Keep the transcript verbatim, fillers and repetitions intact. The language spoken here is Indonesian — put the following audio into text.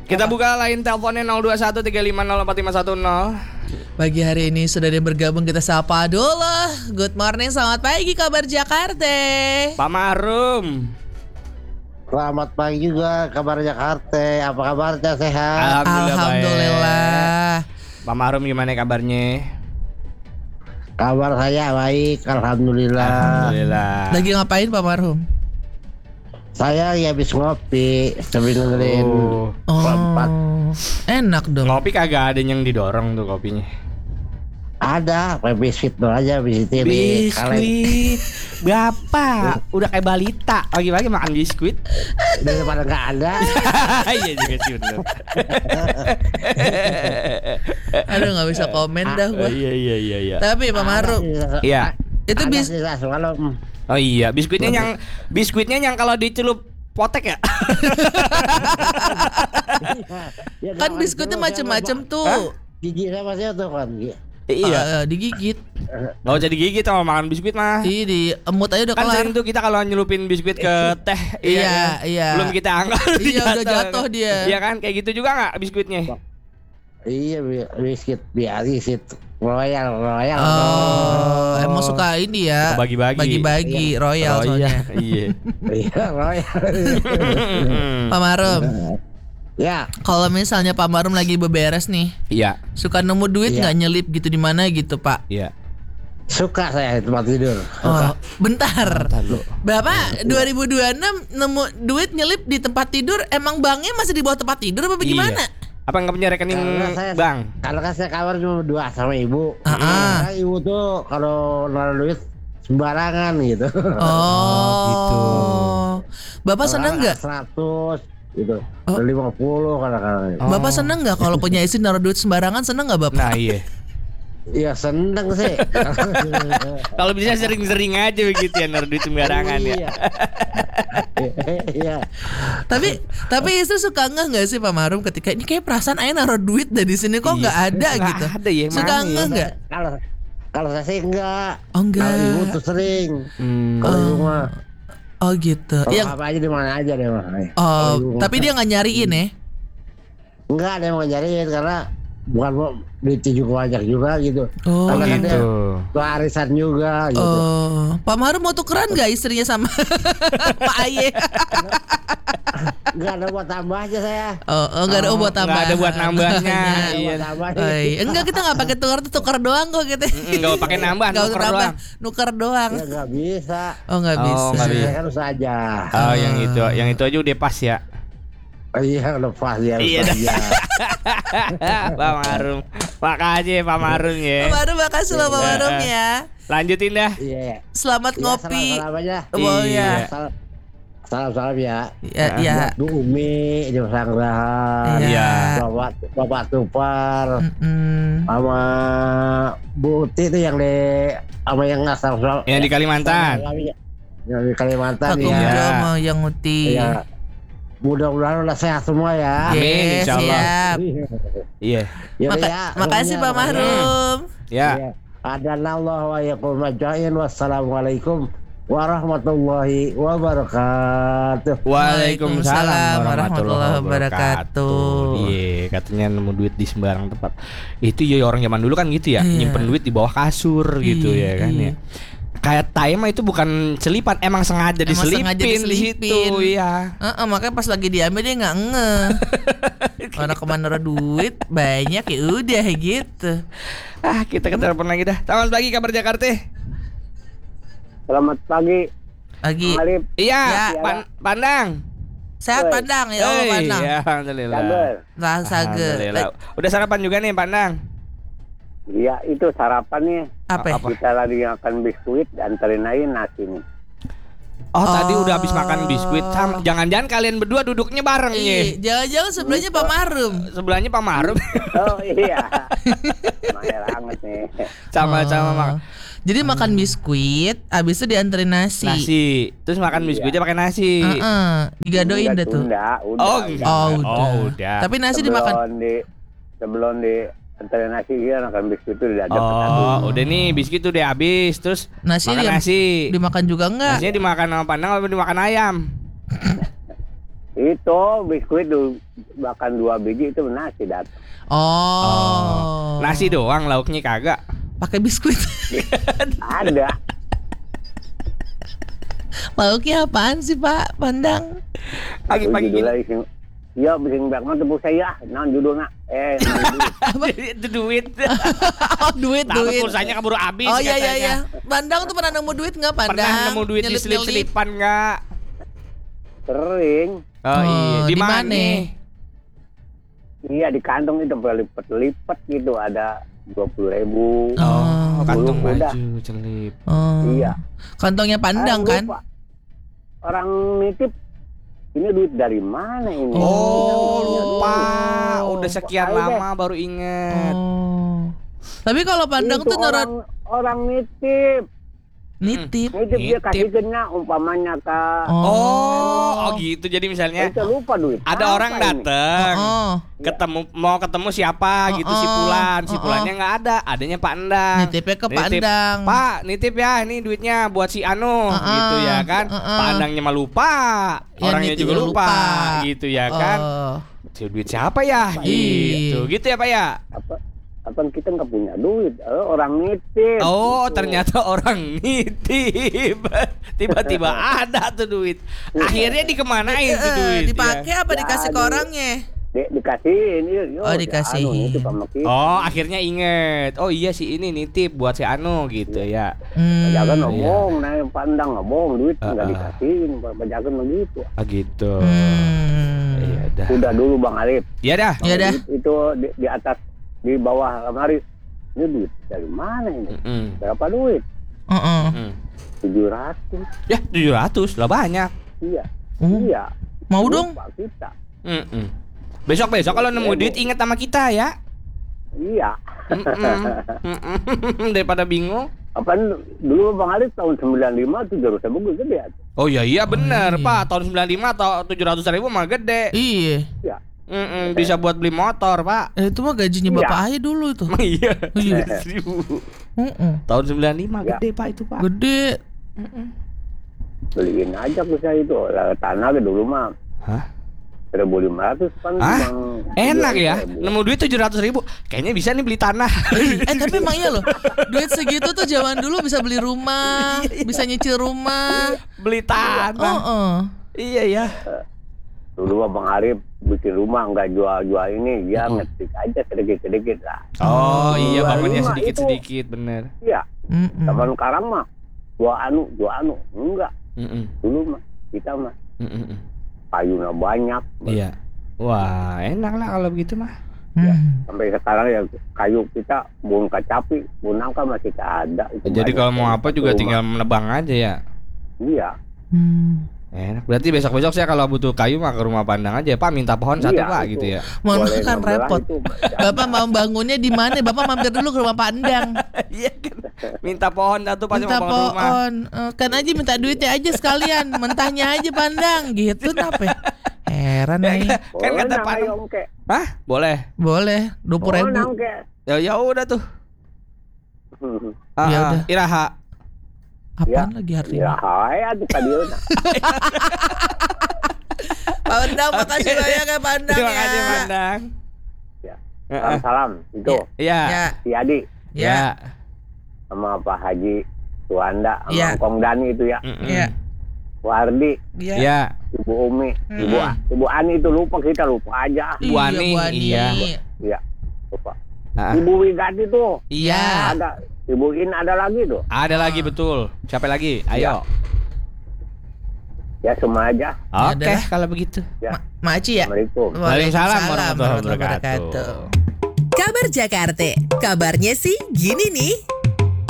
Kita buka line teleponnya nol dua satu tiga lima nol empat lima satu nol. Pagi hari ini sudah ada yang bergabung, kita sapa dulu. Good morning, selamat pagi kabar Jakarta. Pak Marum. Selamat pagi juga kabar Jakarta. Apa kabarnya, sehat? Alhamdulillah, Alhamdulillah. Pak Marum gimana kabarnya? Kabar saya baik, alhamdulillah. Alhamdulillah. Lagi ngapain Pak Marhum? Saya ya habis ngopi sambil dengerin Oh. empat. Enak dong. Ngopi kagak ada yang didorong tuh kopinya. Ada, pakai biskuit dulu aja biskuit ini. Biskuit. Bapak udah kayak balita pagi-pagi makan biskuit. Daripada nggak ada. Iya juga sih bener. Aduh nggak bisa komen dah gua. Iya iya iya iya. Tapi Pak Marhum, Iya. itu Ada bis sih, semalam. Oh iya, biskuitnya yang biskuitnya yang kalau dicelup potek ya. Ya, kan jangan biskuitnya dulu, macem-macem jangan tuh. lupa. Gigi sama saya tuh kan. Iya. Ah, digigit. Gak usah digigit sama makan biskuit mah. Ih, di emut aja udah Kan kelar. sering tuh kita kalau nyelupin biskuit ke teh. Iya, kan? iya. Belum kita angkat. Iya, udah jatuh dia. Iya kan, kayak gitu juga nggak biskuitnya? Iya, bi- biskuit biar biskuit royal royal. Oh, emang suka ini ya. Bagi-bagi. Bagi-bagi Iya. royal Oh, soalnya. Iya. Iya, royal. Pak Marhum, Ya, kalau misalnya Pak Marhum lagi beberes nih, Iya. suka nemu duit Iya. nggak nyelip gitu di mana gitu Pak? Iya. suka saya di tempat tidur. Oh, bentar. Tahu. Bapak dua ribu dua puluh enam nemu duit nyelip di tempat tidur, emang banknya masih di bawah tempat tidur apa bagaimana? Iya. Apa nggak punya rekening Karena saya- bank? Kalau kan saya kabar cuma dua sama ibu. Ah, ah. Karena ibu tuh kalau naruh duit sembarangan gitu. Oh, gitu. Bapak seneng nggak? Seratus gitu. Oh. Lima puluh kadang-kadang. Oh. Bapak seneng nggak kalau punya istri naruh duit sembarangan? Seneng nggak Bapak? Nah iya. Iya seneng sih. Kalau bisa sering-sering aja begitu ya naruh duit sembarangan ya. Iya. Iya. Tapi tapi istri suka ngeh nggak sih Pak Marhum ketika ini kayak perasaan ayah naruh duit dari sini kok nggak Iya. ada Nggak gitu? ada ya, Suka mana ya? ngeh nggak? Kalau kalau saya sih enggak. Oh enggak. Kalau ibu tuh sering. Hmm. Kalau ibu mah. Oh gitu. Kalau Yang apa aja di mana aja deh mah. oh, Kalau ibu mah. tapi dia nggak nyariin ya? Enggak ada yang mau nyariin karena bukan mau duitnya juga banyak juga gitu. Oh, Karena kan gitu. dia tuh arisan juga gitu. Oh, Pak Marhum mau tukeran nggak istrinya sama Pak Aye? Enggak ada buat tambah aja saya. Oh, oh nggak ada oh, buat Nggak tambah. ada buat nambahnya. Nggak ada Iya. buat tambah. Oh, iya. Enggak, kita nggak pakai tukar, tuh tukar doang kok gitu. Nggak mau pakai nambah, Nggak nuker usah nambah, doang. nuker doang. Ya enggak bisa. Oh nggak Oh, bisa. nggak bisa. Saya kan usaha aja. Oh yang itu, yang itu aja udah pas ya. Iya lepas ya Iya, usaha aja. Pak Marum, makasih Pak Marum Pak ya. Marhum makasih loh Pak Marhum ya. Lanjutin dah. Iya. Selamat Iya, ngopi. Salam-salam aja. Oh Iya. ya. Salam- Salam-salam ya. Ya, ya. Buat Bu Umi di Pesanggrahan. Iya. Bapak Bapak Tupar. Mm-mm. Sama Bu Uti itu yang di sama yang asal Yang di Kalimantan. Yang di Kalimantan Pak ya. Kumjo sama yang Uti. Iya. Mudah-mudahan udah sehat semua ya. Amin, Yes, insya Allah. siap. Iya. Ya, Maka- ya, makasih Pak pokoknya. Marhum. Ya. Iya. Adanallah wa yakum maja'in. Wassalamualaikum warahmatullahi wabarakatuh. Waalaikumsalam warahmatullahi wabarakatuh. wabarakatuh. Iya, katanya nemu duit di sembarang tempat. Itu ya orang zaman dulu kan gitu ya, Iya. nyimpen duit di bawah kasur gitu Iya, ya kan iya. ya. Kayak tai mah itu bukan selipan, emang sengaja Emang diselipin, sengaja di diselipin. situ ya. Heeh, makanya pas lagi diambil dia nggak ngeh. Orang kemana naruh duit banyak ya udah gitu. Ah, kita ke telepon lagi dah. Selamat pagi kabar Jakarta. Selamat pagi. Lagi Alif. Iya, Ya. Pan- Pandang. sehat Oi. pandang ya Allah Hey, pandang. ya, alhamdulillah. Lah sage. Alhamdulillah. Udah sarapan juga nih Pandang. Iya itu sarapannya. Apa? ya? Apa? Kita lagi makan biskuit, anterin aja nasi nih. Oh, tadi Oh. udah habis makan biskuit. Sama, jangan-jangan kalian berdua duduknya bareng Ih, nih. jangan-jangan sebelahnya Pak Marhum. Sebelahnya Pak Marum. Oh iya. Mahir banget nih. Sama-sama Oh. makan Jadi makan biskuit, abis itu dianterin nasi. nasi. Terus makan Iya. biskuitnya pakai nasi. Heeh, digadoin Udah dah tuh. tunda, udah, Oh, udah. Oh, udah. Oh, udah. Tapi nasi sebelum dimakan. di sebelum di anterin nasi dia makan biskuit itu udah ada satu. Oh, udah nih biskuit udah habis. Terus Nasi makan dia- nasi. Dimakan juga enggak? Nasinya dimakan sama Pandang apa dimakan ayam? Itu biskuit tuh bahkan dua biji itu nasi datang. Oh. Nasi doang, lauknya kagak. Pakai biskuit. Ada. Lauknya apaan sih Pak Pandang? Pagi-pagi gini. Judulnya iseng. Iya, bising banget tepuk saya. Nah, judulnya eh nah, Itu duit. Oh duit Takut duit. pulsanya keburu habis. Oh iya iya katanya. iya. Pandang tuh pernah nemu duit nggak Pandang? Pernah nemu duit di Nyelip-nyelip. selip-selipan nggak? sering. Oh, Oh, iya. di Di mana? mana? Iya, di kantong itu berlipat-lipat gitu ada dua puluh ribu. Oh, kantong Dulu udah. baju celip. Oh. Iya. Kantongnya Pandang Ah, kan? lupa. Orang nitip ini duit dari mana ini? Oh, Iya, lupa. duit. Udah sekian Ayo deh. lama baru inget. Oh. Tapi kalau Pandang Itu tuh nurut orang, orang nitip. nitip. Nitip dia Nitip. kasih kena umpamanya ke Oh, oh gitu. Jadi misalnya itu lupa duit. ada Apa orang ini? dateng, Oh. ketemu mau ketemu siapa gitu, Oh, si oh. Pulan, si Oh, Pulannya nggak ada, adanya Pak Endang. Nitipnya ke Pak Nitip, Endang. Pak, nitip ya, ini duitnya buat si Anu, Uh-uh. gitu ya kan. Uh-uh. Pak Endangnya mah lupa, Ya, orangnya nitip juga juga lupa, lupa. gitu ya kan. Oh. Si duit siapa ya? Gitu, Ih. gitu ya Pak ya. Apa? Apa kita nggak punya duit? Eh, orang nitip. Oh, Gitu. ternyata orang nitip. Tiba-tiba ada tuh duit. Akhirnya dikemanain tuh Eh, duit? dipakai ya? apa Ya, dikasih ke aduh. orangnya? Di- dikasihin, iya, yo, Oh, si dikasihin. Anu nitip sama kita. Oh, akhirnya inget. Oh iya si ini nitip buat si Anu gitu ya. Hmm. Jangan ngomong, nah pandang ngomong duit Uh-uh. nggak dikasihin, jangan begitu. Ah gitu. Hmm. Iya dah. Udah dulu Bang Arif. Iya dah. Ya dah. Itu di, di atas, di bawah lemari. Ini duit dari mana ini? Mm-mm. Berapa duit? Heeh. Mm. tujuh ratus. Ya tujuh ratus lah banyak. Iya. Oh. Iya. Mau dong? Lupa kita. Mm-mm. Besok-besok kalau nemu duit inget sama kita ya. Iya. Mm-mm. Mm-mm. Daripada bingung. Apaan dulu Bang Arif tahun sembilan lima tujuh ratus ribu gede. Oh iya iya bener iya. Pak. Tahun sembilan lima atau tujuh ratus ribu mah gede. Iya. Iya. Mm-mm. Bisa buat beli motor Pak. Eh, itu mah gajinya Iya. Bapak Ayah dulu itu. Emang iya. Iya. Seribu. Heeh. Tahun sembilan lima Ya. gede Pak itu Pak. Gede. Beliin aja ke saya itu. Lah, tanah ke dulu mah. Hah? seribu lima ratus kan Hah? Bang, Enak ya, tujuh ribu. nemu duit tujuh ratus ribu. Kayaknya bisa nih beli tanah. Eh tapi emang iya loh. Duit segitu tuh zaman dulu bisa beli rumah, bisa nyicil rumah. Beli Oh, tanah. oh. Iya ya. Dulu Bang Arif bikin rumah nggak jual-jual ini, dia Mm-mm. ngetik aja sedikit-sedikit lah. Oh iya, Dua bangunnya lima sedikit-sedikit, bener. Iya, Mm-mm. zaman sekarang mah dua anu, dua anu, enggak. Mm-mm. Dulu mah kita mah Mm-mm. kayunya banyak. Iya. Wah, enak lah kalau begitu mah. Hmm. Sampai sekarang ya kayu kita bun kacapi, bun nangka masih ada. Itu Jadi banyak. kalau mau apa juga Rumah. tinggal menebang aja ya. Iya. Hmm. Enak. Berarti besok-besok saya kalau butuh kayu mah ke rumah Pandang aja, Pak. Minta pohon satu Iya, Pak, itu. gitu ya. Mohon Boleh kan ngebelah repot. itu. Bapak mau bangunnya di mana? Bapak mampir dulu ke rumah Pandang. Iya kan. Minta pohon satu pas Minta mau bangun rumah. pohon. Eh, kan aja minta duitnya aja sekalian. Mentahnya aja Pandang gitu kenapa? Heran Ya, nih. kan Boleh kata nang, Pandang. ayo, Ongke. Hah? Boleh. Boleh dua puluh Oh, ribu. nang, Ongke. Ya ya udah tuh. Ah, Ya ah, udah. Iraha. Apaan lagi hari Ya, ini? hai atuh tadi na. Pandang makasih banyak ya Pandang Terima ya. kasih Pandang. Ya. Heeh. Salam salam itu Iya. Ya. si Adi Ya. sama Pak Haji Suanda sama Ya. Kong Dani itu ya. Mm-mm. Ya. Wardi, Ya. Ya. Ibu Umi, Hmm. Ibu Ibu Ani itu lupa kita lupa aja. Bu Ani, Bu Ani. iya. Iya, lupa. Ah, Ibu Wigati tuh Iya. ada, Ibu In ada lagi tuh. ada lagi betul. Siapa lagi? Ayo. Ya semua aja. Oke, adalah. kalau begitu. Ya, Ma- Maci ya. Assalamualaikum. Waalaikumsalam warahmatullahi wabarakatuh. wabarakatuh. Kabar Jakarta, kabarnya sih gini nih.